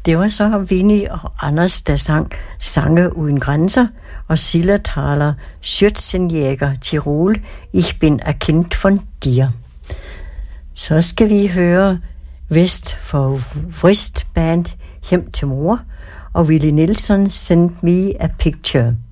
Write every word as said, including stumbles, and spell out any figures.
Det var så Winnie og Anders, der sang Sange uden grænser, og Silla taler Schützenjäger Tirol, Ich bin ein Kind von dir. Så skal vi høre Vest for Vrist Band, Hjem til mor, og Willie Nelson, Send Me a Picture.